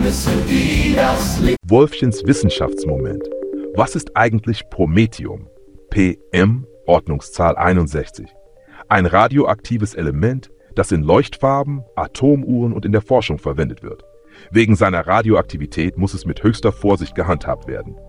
Wolfchens Wissenschaftsmoment. Was ist eigentlich Promethium? PM, Ordnungszahl 61. Ein radioaktives Element, das in Leuchtfarben, Atomuhren und in der Forschung verwendet wird. Wegen seiner Radioaktivität muss es mit höchster Vorsicht gehandhabt werden.